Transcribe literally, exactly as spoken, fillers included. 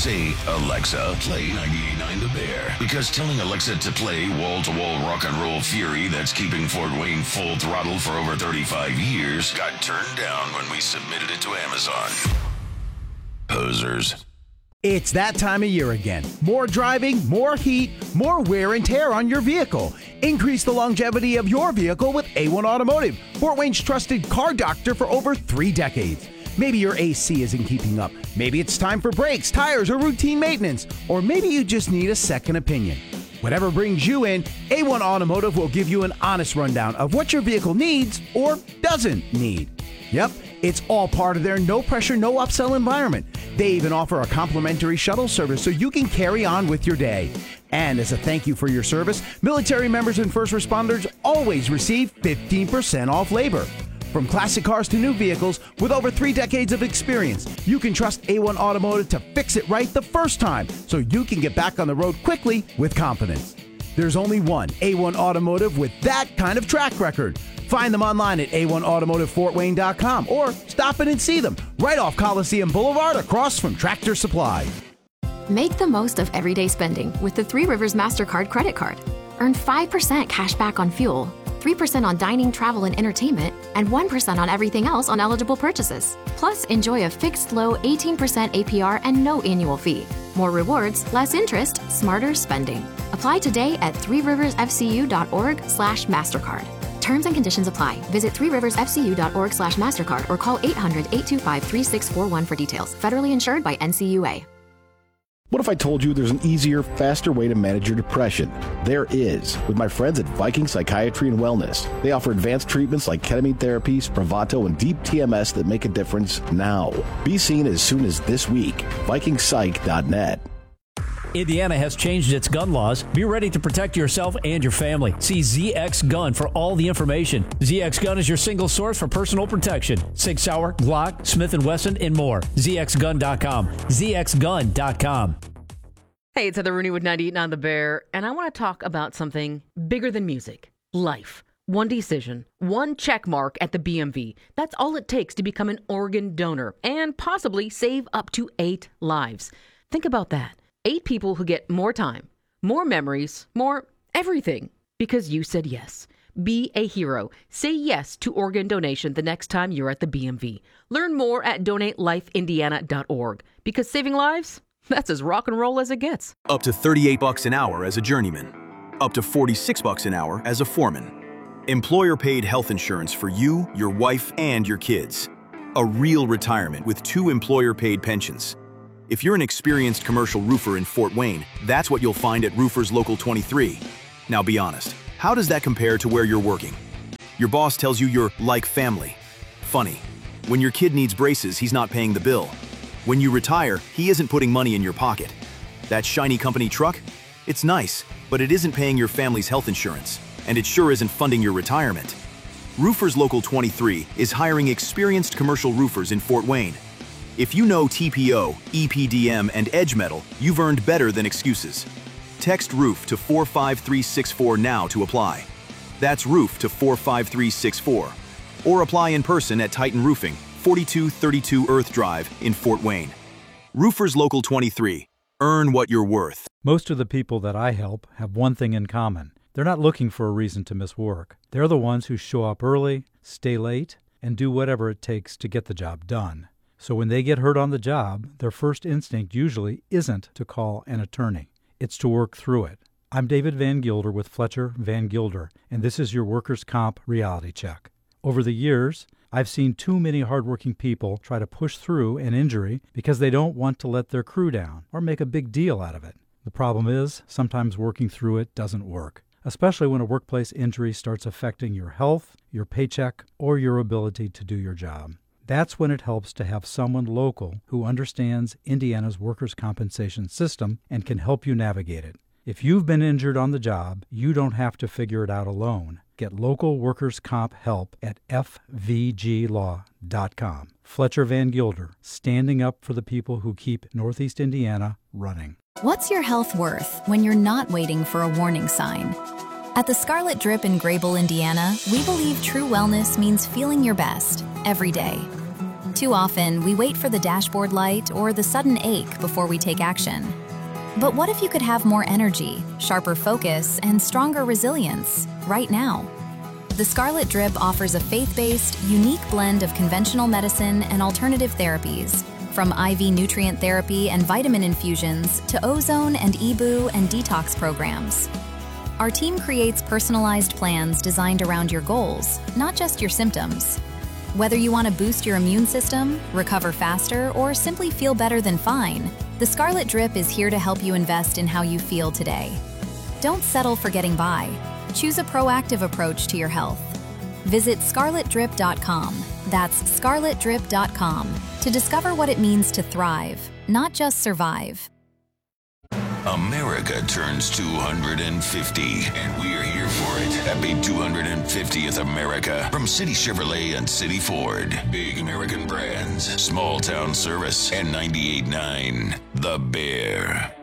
Say, Alexa, play ninety-eight point nine The Bear. Because telling Alexa to play wall-to-wall rock and roll fury that's keeping Fort Wayne full throttle for over thirty-five years got turned down when we submitted it to Amazon. Posers. It's that time of year again. More driving, more heat, more wear and tear on your vehicle. Increase the longevity of your vehicle with A one Automotive, Fort Wayne's trusted car doctor for over three decades. Maybe your A C isn't keeping up. Maybe it's time for brakes, tires, or routine maintenance. Or maybe you just need a second opinion. Whatever brings you in, A one Automotive will give you an honest rundown of what your vehicle needs or doesn't need. Yep, it's all part of their no-pressure, no-upsell environment. They even offer a complimentary shuttle service so you can carry on with your day. And as a thank you for your service, military members and first responders always receive fifteen percent off labor. From classic cars to new vehicles, with over three decades of experience, you can trust A one Automotive to fix it right the first time so you can get back on the road quickly with confidence. There's only one A one Automotive with that kind of track record. Find them online at A one automotive fort wayne dot com or stop in and see them right off Coliseum Boulevard across from Tractor Supply. Make the most of everyday spending with the Three Rivers MasterCard credit card. Earn five percent cash back on fuel, three percent on dining, travel, and entertainment, and one percent on everything else on eligible purchases. Plus, enjoy a fixed low eighteen percent A P R and no annual fee. More rewards, less interest, smarter spending. Apply today at three rivers f c u dot org slash MasterCard. Terms and conditions apply. Visit three rivers f c u dot org slash MasterCard or call eight hundred, eight two five, three six four one for details. Federally insured by N C U A. What if I told you there's an easier, faster way to manage your depression? There is, with my friends at Viking Psychiatry and Wellness. They offer advanced treatments like ketamine therapy, Spravato, and deep T M S that make a difference now. Be seen as soon as this week. viking psych dot net. Indiana has changed its gun laws. Be ready to protect yourself and your family. See Z X Gun for all the information. Z X Gun is your single source for personal protection. Sig Sauer, Glock, Smith and Wesson, and more. Z X gun dot com. Z X gun dot com. Hey, it's Heather Rooney with ninety-eight point nine The Bear, and I want to talk about something bigger than music. Life. One decision, one check mark at the B M V. That's all it takes to become an organ donor and possibly save up to eight lives. Think about that. Eight people who get more time, more memories, more everything because you said yes. Be a hero. Say yes to organ donation the next time you're at the B M V. Learn more at donate life indiana dot org because saving lives, that's as rock and roll as it gets. Up to thirty-eight bucks an hour as a journeyman. Up to forty-six bucks an hour as a foreman. Employer-paid health insurance for you, your wife, and your kids. A real retirement with two employer-paid pensions. If you're an experienced commercial roofer in Fort Wayne, that's what you'll find at Roofers Local twenty-three. Now be honest, how does that compare to where you're working? Your boss tells you you're like family. Funny, when your kid needs braces, he's not paying the bill. When you retire, he isn't putting money in your pocket. That shiny company truck? It's nice, but it isn't paying your family's health insurance, and it sure isn't funding your retirement. Roofers Local twenty-three is hiring experienced commercial roofers in Fort Wayne. If you know T P O, E P D M, and Edge Metal, you've earned better than excuses. Text ROOF to four five three six four now to apply. That's ROOF to four five three six four. Or apply in person at Titan Roofing, forty-two thirty-two Earth Drive in Fort Wayne. Roofers Local twenty-three. Earn what you're worth. Most of the people that I help have one thing in common. They're not looking for a reason to miss work. They're the ones who show up early, stay late, and do whatever it takes to get the job done. So when they get hurt on the job, their first instinct usually isn't to call an attorney. It's to work through it. I'm David Van Gilder with Fletcher Van Gilder, and this is your Workers' Comp Reality Check. Over the years, I've seen too many hardworking people try to push through an injury because they don't want to let their crew down or make a big deal out of it. The problem is, sometimes working through it doesn't work, especially when a workplace injury starts affecting your health, your paycheck, or your ability to do your job. That's when it helps to have someone local who understands Indiana's workers' compensation system and can help you navigate it. If you've been injured on the job, you don't have to figure it out alone. Get local workers' comp help at f v g law dot com. Fletcher Van Gilder, standing up for the people who keep Northeast Indiana running. What's your health worth when you're not waiting for a warning sign? At the Scarlet Drip in Grable, Indiana, we believe true wellness means feeling your best every day. Too often, we wait for the dashboard light or the sudden ache before we take action. But what if you could have more energy, sharper focus, and stronger resilience right now? The Scarlet Drip offers a faith-based, unique blend of conventional medicine and alternative therapies, from I V nutrient therapy and vitamin infusions to ozone and E B U and detox programs. Our team creates personalized plans designed around your goals, not just your symptoms. Whether you want to boost your immune system, recover faster, or simply feel better than fine, the Scarlet Drip is here to help you invest in how you feel today. Don't settle for getting by. Choose a proactive approach to your health. Visit scarlet drip dot com, that's scarlet drip dot com, to discover what it means to thrive, not just survive. America turns two hundred fifty, and we are here for it. Happy two hundred fiftieth America from City Chevrolet and City Ford. Big American brands, small town service, and ninety-eight point nine The Bear.